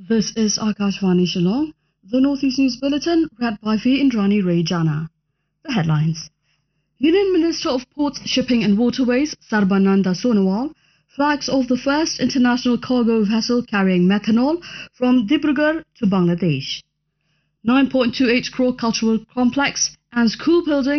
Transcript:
This is Akashvani Shillong, the Northeast News Bulletin, read by V. Indrani Ray Jana. The headlines. Union Minister of Ports, Shipping and Waterways, Sarbananda Sonowal, flags off the first international cargo vessel carrying methanol from Dibrugarh to Bangladesh. 9.28 crore cultural complex and school building